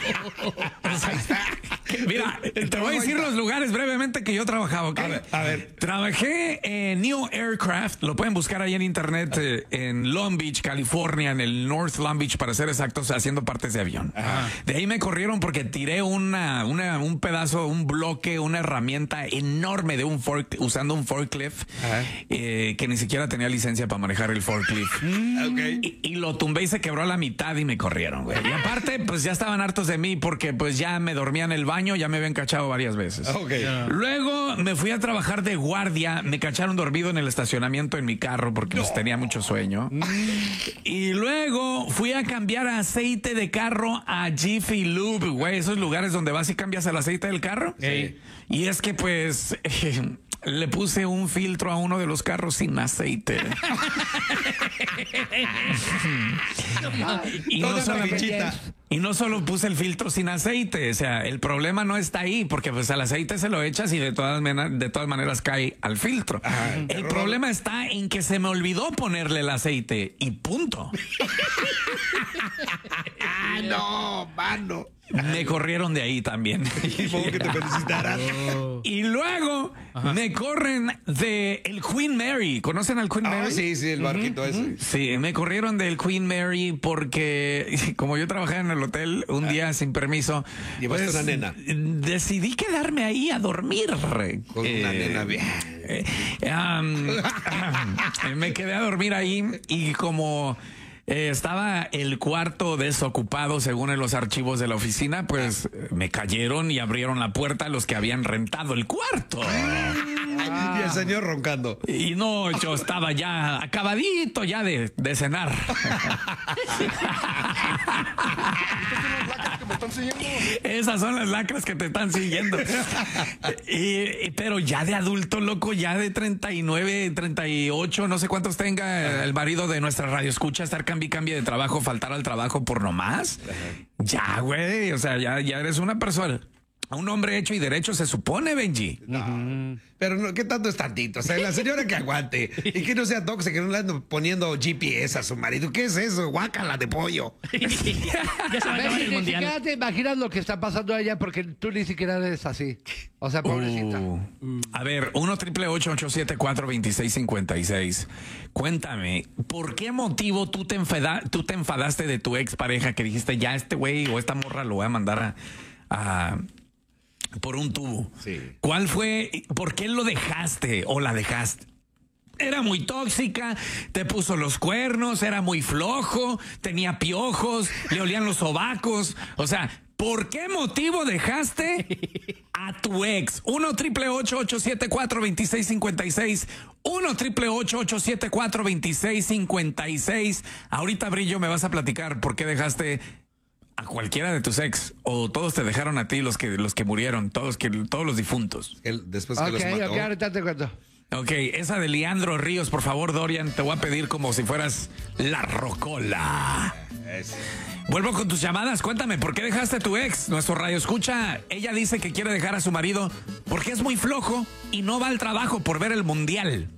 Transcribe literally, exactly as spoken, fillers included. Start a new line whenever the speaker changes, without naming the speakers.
Mira, te voy a decir los lugares brevemente que yo trabajaba, ¿ok?
A ver, a ver.
Trabajé en Neo Aircraft, lo pueden buscar ahí en internet, eh, en Long Beach, California, en el North Long Beach, para ser exactos, haciendo partes de avión. Ajá. De ahí me corrieron porque tiré una, una, un pedazo, un bloque, una herramienta enorme de un fork, usando un forklift, eh, que ni siquiera tenía licencia para manejar el forklift.
Mm. Okay.
Y, y lo tumbé y se quebró a la mitad y me corrieron, güey. Y aparte, pues ya estaban hartos de mí porque pues ya me dormía en el baño, ya me habían cachado varias veces.
Okay.
Yeah. Luego me fui a trabajar de guardia, me cacharon dormido en el estacionamiento en mi carro porque no. pues, tenía mucho sueño. Mm. Y luego fui a cambiar aceite de carro a Jiffy Lube, güey, esos lugares donde vas y cambias el aceite del carro.
Sí.
Y es que pues... Eh, le puse un filtro a uno de los carros sin aceite. y, no solo, y no solo puse el filtro sin aceite. O sea, el problema no está ahí, porque pues al aceite se lo echas y de todas, de todas maneras cae al filtro. Ajá, el error. Problema está en que se me olvidó ponerle el aceite y punto.
Ah, no, mano.
Me corrieron de ahí también.
Supongo que te felicitaran.
Oh. Y luego Ajá. me corren de el Queen Mary. ¿Conocen al Queen
oh,
Mary?
Sí, sí, el barquito uh -huh. ese.
Sí, me corrieron del Queen Mary porque como yo trabajaba en el hotel un ah. día sin permiso,
llevaste
pues,
una nena.
Decidí quedarme ahí a dormir.
Con eh, una nena bien.
Eh, um, me quedé a dormir ahí y como... Eh, estaba el cuarto desocupado según en los archivos de la oficina, pues me cayeron y abrieron la puerta a los que habían rentado el cuarto.
Ah. Y el señor roncando.
Y no, yo estaba ya acabadito ya de, de cenar. Esas son las lacras que te están siguiendo. y, pero ya de adulto, loco, ya de treinta y nueve, treinta y ocho, no sé cuántos tenga el marido de nuestra radio escucha, estar cambie cambie de trabajo, faltar al trabajo por nomás. Ya, güey, o sea, ya, ya eres una persona. Un hombre hecho y derecho se supone, Benji.
No, uh-huh. Pero no, ¿qué tanto es tantito? O sea, la señora que aguante y que no sea tóxica, que no le ande poniendo G P S a su marido. ¿Qué es eso? Guácala de pollo.
Ya se va a acabar el mundial. Ni siquiera te imaginas lo que está pasando allá porque tú ni siquiera eres así. O sea, pobrecita.
Uh, uh. A ver, uno triple ocho ocho siete cuatro veintiséis cincuenta y seis. Cuéntame, ¿por qué motivo tú te, enfada, tú te enfadaste de tu expareja que dijiste, ya este güey o esta morra lo voy a mandar a... a por un tubo?
Sí.
¿Cuál fue? ¿Por qué lo dejaste o la dejaste? Era muy tóxica, te puso los cuernos, era muy flojo, tenía piojos, le olían los sobacos. O sea, ¿por qué motivo dejaste a tu ex? uno triple ocho ocho siete cuatro veintiséis cincuenta y seis. uno triple ocho ocho siete cuatro veintiséis cincuenta y seis. Ahorita, Brillo, me vas a platicar por qué dejaste a cualquiera de tus ex, o todos te dejaron a ti, los que los que murieron, todos que todos los difuntos.
El, después que
okay,
los mató.
Ok, ahorita te cuento.
Ok, esa de Leandro Ríos, por favor, Dorian, te voy a pedir como si fueras la rocola.
Es...
Vuelvo con tus llamadas, cuéntame, ¿por qué dejaste a tu ex? Nuestro radio escucha, ella dice que quiere dejar a su marido porque es muy flojo y no va al trabajo por ver el mundial.